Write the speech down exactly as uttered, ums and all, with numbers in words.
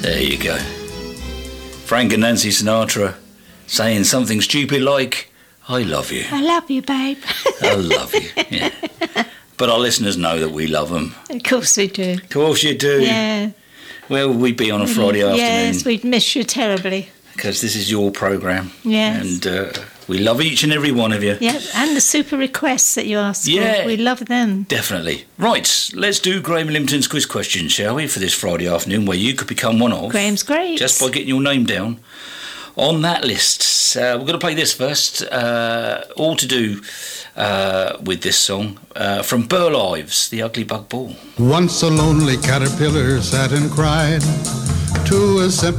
There you go. Frank and Nancy Sinatra saying something stupid like, I love you. I love you, babe. I love you, yeah. But our listeners know that we love them. Of course we do. Of course you do. Yeah. Where would we be on a Friday afternoon? Yes, we'd miss you terribly. Because this is your programme. Yes. And uh, we love each and every one of you. Yeah, and the super requests that you ask Yeah. for. We love them. Definitely. Right, let's do Graham Limpton's quiz question, shall we, for this Friday afternoon, where you could become one of. Graham's great. Just by getting your name down on that list. Uh, we're going to play this first. Uh, all to do uh, with this song uh, from Burl Ives, The Ugly Bug Ball. Once a lonely caterpillar sat and cried to a simple